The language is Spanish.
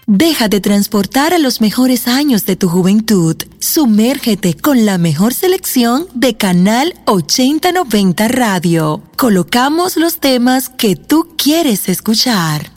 Déjate transportar a los mejores años de tu juventud. Sumérgete con la mejor selección de Canal 8090 Radio. Colocamos los temas que tú quieres escuchar.